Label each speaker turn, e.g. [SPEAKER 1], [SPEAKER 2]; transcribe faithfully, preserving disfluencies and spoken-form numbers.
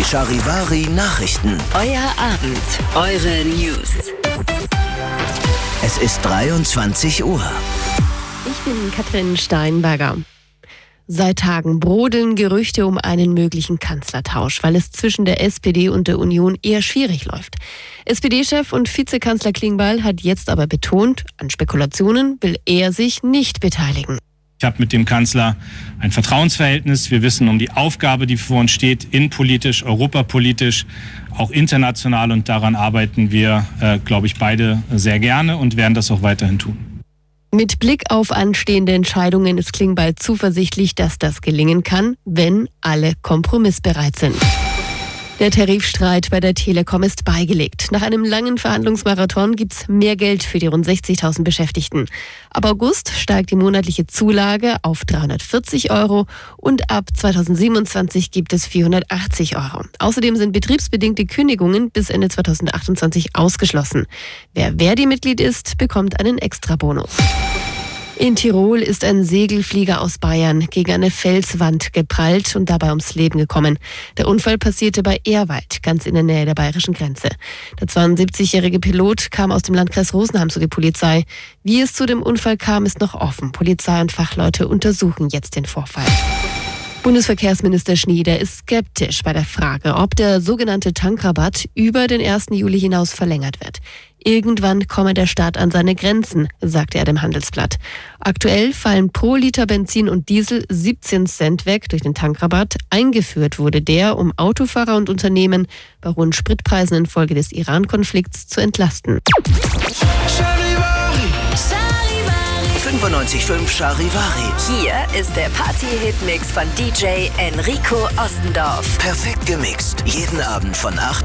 [SPEAKER 1] Die Charivari Nachrichten.
[SPEAKER 2] Euer Abend, eure News.
[SPEAKER 1] Es ist dreiundzwanzig Uhr.
[SPEAKER 3] Ich bin Katrin Steinberger. Seit Tagen brodeln Gerüchte um einen möglichen Kanzlertausch, weil es zwischen der S P D und der Union eher schwierig läuft. S P D-Chef und Vizekanzler Klingbeil hat jetzt aber betont, an Spekulationen will er sich nicht beteiligen.
[SPEAKER 4] Ich habe mit dem Kanzler ein Vertrauensverhältnis. Wir wissen um die Aufgabe, die vor uns steht, innenpolitisch, europapolitisch, auch international. Und daran arbeiten wir, äh, glaube ich, beide sehr gerne und werden das auch weiterhin tun.
[SPEAKER 3] Mit Blick auf anstehende Entscheidungen ist Klingbeil zuversichtlich, dass das gelingen kann, wenn alle kompromissbereit sind. Der Tarifstreit bei der Telekom ist beigelegt. Nach einem langen Verhandlungsmarathon gibt's mehr Geld für die rund sechzigtausend Beschäftigten. Ab August steigt die monatliche Zulage auf dreihundertvierzig Euro und ab zweitausendsiebenundzwanzig gibt es vierhundertachtzig Euro. Außerdem sind betriebsbedingte Kündigungen bis Ende zweitausendachtundzwanzig ausgeschlossen. Wer Verdi-Mitglied ist, bekommt einen Extrabonus. In Tirol ist ein Segelflieger aus Bayern gegen eine Felswand geprallt und dabei ums Leben gekommen. Der Unfall passierte bei Ehrwald, ganz in der Nähe der bayerischen Grenze. Der zweiundsiebzigjährige Pilot kam aus dem Landkreis Rosenheim zu der Polizei. Wie es zu dem Unfall kam, ist noch offen. Polizei und Fachleute untersuchen jetzt den Vorfall. Bundesverkehrsminister Schnieder ist skeptisch bei der Frage, ob der sogenannte Tankrabatt über den ersten Juli hinaus verlängert wird. Irgendwann komme der Staat an seine Grenzen, sagte er dem Handelsblatt. Aktuell fallen pro Liter Benzin und Diesel siebzehn Cent weg durch den Tankrabatt. Eingeführt wurde der, um Autofahrer und Unternehmen bei hohen Spritpreisen infolge des Iran-Konflikts zu entlasten.
[SPEAKER 1] fünfundneunzig Komma fünf Charivari.
[SPEAKER 2] Hier ist der Party-Hit-Mix von D J Enrico Ostendorf.
[SPEAKER 1] Perfekt gemixt. Jeden Abend von acht